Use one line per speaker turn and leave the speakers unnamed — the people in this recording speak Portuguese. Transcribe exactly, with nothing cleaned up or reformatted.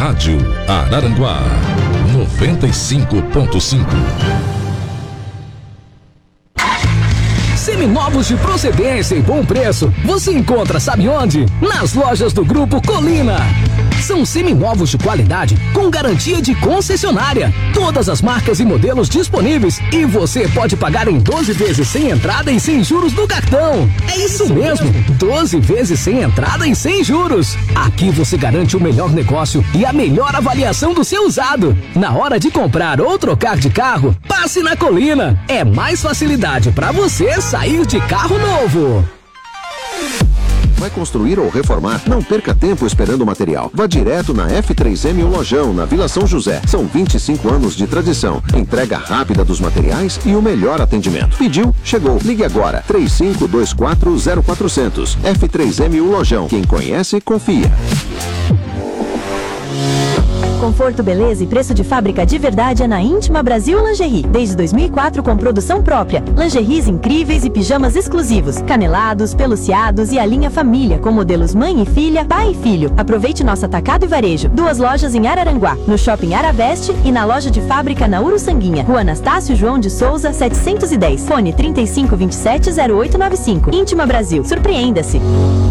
Rádio Araranguá noventa e cinco ponto cinco.
Seminovos de procedência e bom preço, você encontra sabe onde? Nas lojas do Grupo Colina. São seminovos de qualidade com garantia de concessionária. Todas as marcas e modelos disponíveis e você pode pagar em doze vezes sem entrada e sem juros no cartão. É isso, isso mesmo, doze vezes sem entrada e sem juros. Aqui você garante o melhor negócio e a melhor avaliação do seu usado. Na hora de comprar ou trocar de carro, passe na Colina. É mais facilidade para você sair de carro novo.
Vai construir ou reformar? Não perca tempo esperando o material. Vá direto na F três M o Lojão, na Vila São José. São vinte e cinco anos de tradição. Entrega rápida dos materiais e o melhor atendimento. Pediu? Chegou. Ligue agora. três cinco dois quatro zero quatro zero zero. F três M o Lojão. Quem conhece, confia.
Conforto, beleza e preço de fábrica de verdade é na Íntima Brasil Lingerie. Desde dois mil e quatro com produção própria. Lingeries incríveis e pijamas exclusivos. Canelados, peluciados e a linha família com modelos mãe e filha, pai e filho. Aproveite nosso atacado e varejo. Duas lojas em Araranguá, no Shopping Araveste e na loja de fábrica na Uruçanguinha. Rua Anastácio João de Souza, setecentos e dez. Fone trinta e cinco, vinte e sete, zero oito nove cinco. Íntima Brasil. Surpreenda-se.